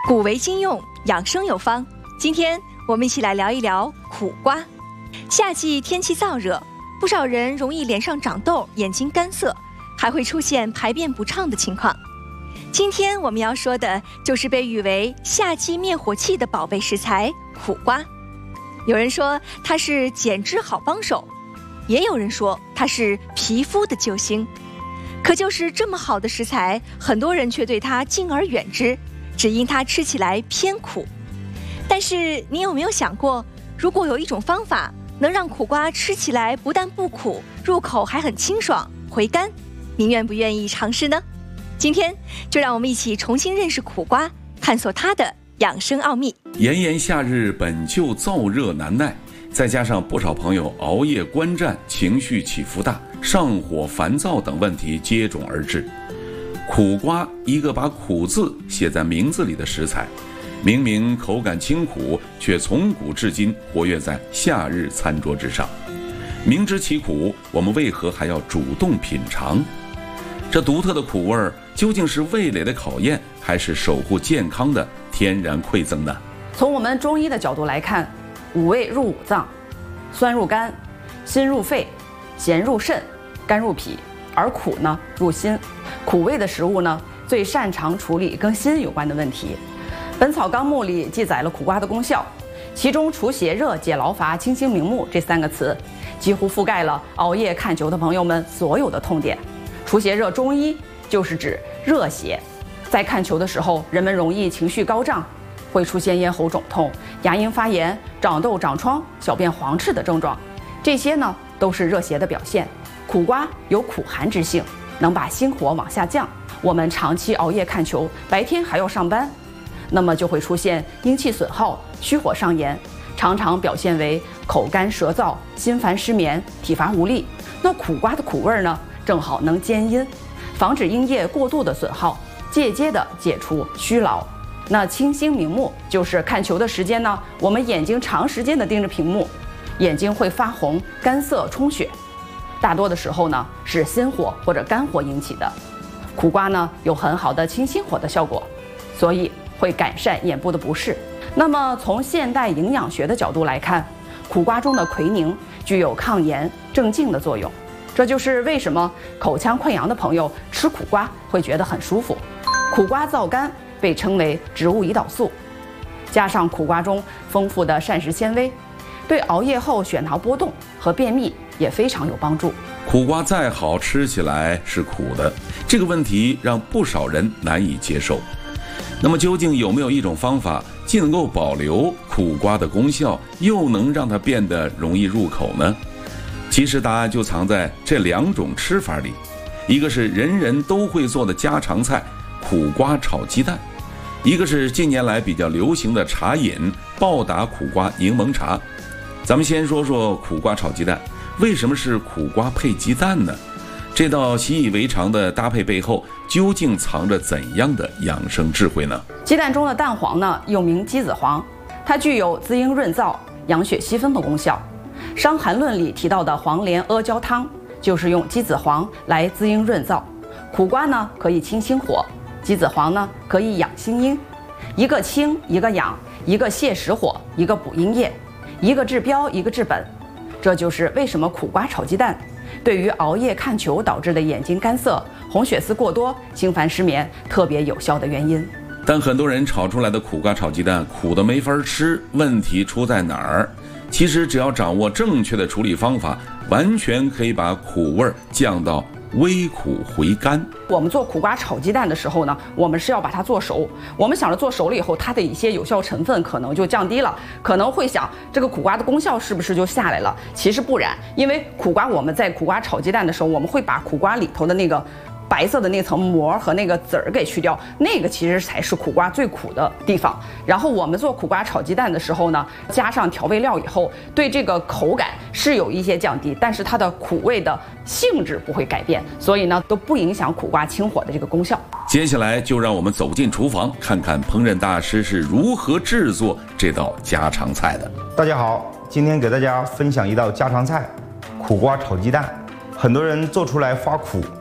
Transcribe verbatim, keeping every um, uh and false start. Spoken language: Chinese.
古为今用，养生有方。今天我们一起来聊一聊苦瓜。夏季天气燥热，不少人容易脸上长痘、眼睛干涩，还会出现排便不畅的情况。今天我们要说的就是被誉为夏季灭火器的宝贝食材苦瓜。有人说它是减脂好帮手，也有人说它是皮肤的救星。可就是这么好的食材，很多人却对它敬而远之，只因它吃起来偏苦。但是你有没有想过，如果有一种方法能让苦瓜吃起来不但不苦，入口还很清爽回甘，您愿不愿意尝试呢？今天就让我们一起重新认识苦瓜，探索它的养生奥秘。 炎炎夏日本就燥热难耐，再加上不少朋友熬夜观战，情绪起伏大，上火烦躁等问题接踵而至。苦瓜，一个把苦字写在名字里的食材，明明口感清苦，却从古至今活跃在夏日餐桌之上。明知其苦，我们为何还要主动品尝？这独特的苦味究竟是味蕾的考验，还是守护健康的天然馈赠呢？ 从我们中医的角度来看，五味入五脏，酸入肝，辛入肺，咸入肾，甘入脾，而苦呢入心。苦味的食物呢，最擅长处理跟心有关的问题。《本草纲目》里记载了苦瓜的功效，其中除邪热、解劳乏、清心明目这三个词，几乎覆盖了熬夜看球的朋友们所有的痛点。除邪热，中医就是指热邪，在看球的时候，人们容易情绪高涨，会出现咽喉肿痛、牙龈发炎、长痘、长疮、小便黄赤的症状，这些呢都是热邪的表现。苦瓜有苦寒之性，能把心火往下降。我们长期熬夜看球，白天还要上班，那么就会出现阴气损耗、虚火上炎，常常表现为口干舌燥、心烦失眠、体乏无力。那苦瓜的苦味呢，正好能兼阴，防止阴液过度的损耗，间接的解除虚劳。那清心明目，就是看球的时间呢，我们眼睛长时间的盯着屏幕，眼睛会发红、干涩、充血，大多的时候呢是心火或者肝火引起的。苦瓜呢有很好的清心火的效果，所以会改善眼部的不适。那么从现代营养学的角度来看，苦瓜中的奎宁具有抗炎镇静的作用，这就是为什么口腔溃疡的朋友吃苦瓜会觉得很舒服。苦瓜燥肝，被称为植物胰岛素，加上苦瓜中丰富的膳食纤维，对熬夜后血糖波动和便秘也非常有帮助。 苦瓜再好，吃起来是苦的，这个问题让不少人难以接受。那么究竟有没有一种方法，既能够保留苦瓜的功效，又能让它变得容易入口呢？其实答案就藏在这两种吃法里，一个是人人都会做的家常菜苦瓜炒鸡蛋，一个是近年来比较流行的茶饮暴打苦瓜柠檬茶。咱们先说说苦瓜炒鸡蛋，为什么是苦瓜配鸡蛋呢？这道习以为常的搭配背后，究竟藏着怎样的养生智慧呢？ 鸡蛋中的蛋黄呢，又名鸡子黄，它具有滋阴润燥、养血息风的功效。《伤寒论》里提到的黄连阿胶汤，就是用鸡子黄来滋阴润燥。苦瓜呢可以清心火，鸡子黄呢可以养心阴，一个清，一个养，一个泻实火，一个补阴液，一个治标，一个治本。这就是为什么苦瓜炒鸡蛋对于熬夜看球导致的眼睛干涩、红血丝过多、心烦失眠特别有效的原因。 但很多人炒出来的苦瓜炒鸡蛋苦的没法吃，问题出在哪儿？其实只要掌握正确的处理方法，完全可以把苦味降到微苦回甘。 我们做苦瓜炒鸡蛋的时候呢，我们是要把它做熟。我们想着做熟了以后，它的一些有效成分可能就降低了，可能会想这个苦瓜的功效是不是就下来了？其实不然，因为苦瓜我们在苦瓜炒鸡蛋的时候，我们会把苦瓜里头的那个白色的那层膜和那个籽儿给去掉，那个其实才是苦瓜最苦的地方。然后我们做苦瓜炒鸡蛋的时候呢，加上调味料以后，对这个口感是有一些降低，但是它的苦味的性质不会改变，所以呢都不影响苦瓜清火的这个功效。 接下来就让我们走进厨房，看看烹饪大师是如何制作这道家常菜的。 大家好，今天给大家分享一道家常菜——苦瓜炒鸡蛋。很多人做出来发苦，